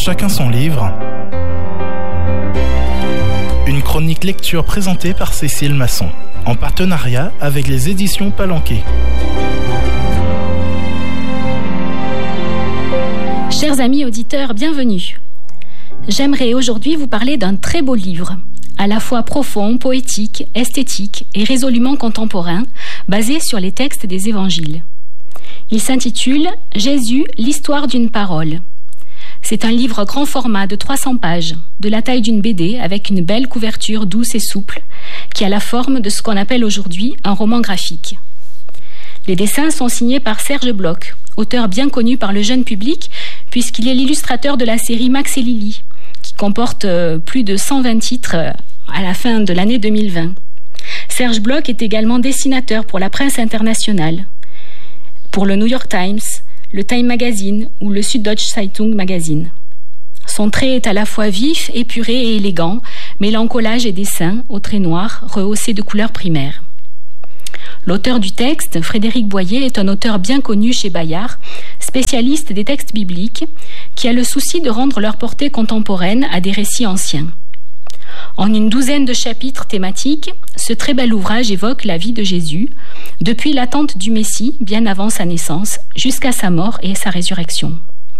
chacun son livre. Une chronique lecture présentée par Cécile Masson, en partenariat avec les éditions Palanquet. Chers amis auditeurs, bienvenue. J'aimerais aujourd'hui vous parler d'un très beau livre, à la fois profond, poétique, esthétique et résolument contemporain, basé sur les textes des évangiles. Il s'intitule « Jésus, l'histoire d'une parole ». C'est un livre grand format de 300 pages, de la taille d'une BD, avec une belle couverture douce et souple, qui a la forme de ce qu'on appelle aujourd'hui un roman graphique. Les dessins sont signés par Serge Bloch, auteur bien connu par le jeune public, puisqu'il est l'illustrateur de la série Max et Lily, qui comporte plus de 120 titres à la fin de l'année 2020. Serge Bloch est également dessinateur pour la presse internationale, pour le New York Times, le Time Magazine ou le Süddeutsche Zeitung Magazine. Son trait est à la fois vif, épuré et élégant, mêlant collage et dessin au trait noir rehaussé de couleurs primaires. L'auteur du texte, Frédéric Boyer, est un auteur bien connu chez Bayard, spécialiste des textes bibliques, qui a le souci de rendre leur portée contemporaine à des récits anciens. En une douzaine de chapitres thématiques, ce très bel ouvrage évoque la vie de Jésus, depuis l'attente du Messie, bien avant sa naissance, jusqu'à sa mort et sa résurrection.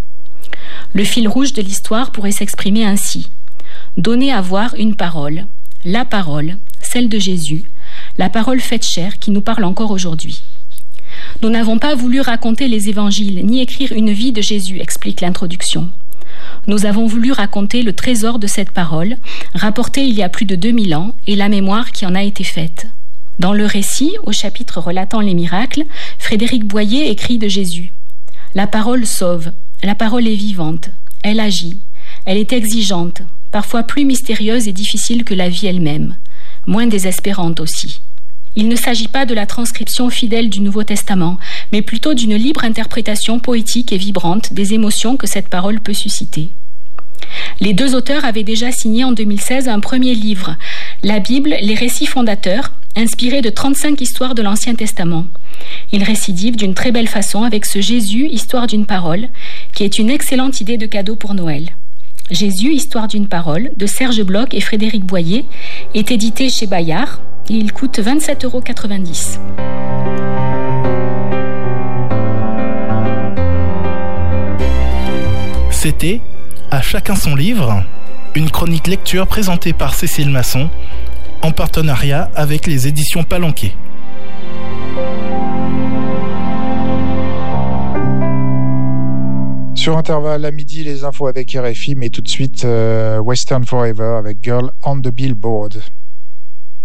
Le fil rouge de l'histoire pourrait s'exprimer ainsi. Donner à voir une parole, la parole, celle de Jésus, la parole faite chair qui nous parle encore aujourd'hui. Nous n'avons pas voulu raconter les évangiles, ni écrire une vie de Jésus, explique l'introduction. Nous avons voulu raconter le trésor de cette parole, rapportée il y a plus de 2000 ans, et la mémoire qui en a été faite. Dans le récit, au chapitre relatant les miracles, Frédéric Boyer écrit de Jésus. La parole sauve, la parole est vivante, elle agit, elle est exigeante, parfois plus mystérieuse et difficile que la vie elle-même, moins désespérante aussi. Il ne s'agit pas de la transcription fidèle du Nouveau Testament, mais plutôt d'une libre interprétation poétique et vibrante des émotions que cette parole peut susciter. Les deux auteurs avaient déjà signé en 2016 un premier livre, la Bible, les récits fondateurs, inspiré de 35 histoires de l'Ancien Testament. Ils récidivent d'une très belle façon avec ce Jésus, histoire d'une parole, qui est une excellente idée de cadeau pour Noël. Jésus, histoire d'une parole, de Serge Bloch et Frédéric Boyer, est édité chez Bayard et il coûte 27,90 €. C'était À chacun son livre, une chronique lecture présentée par Cécile Masson, en partenariat avec les éditions Palanquet. Sur Intervalle, à midi, les infos avec RFI, mais tout de suite Western Forever avec Girl on the Billboard.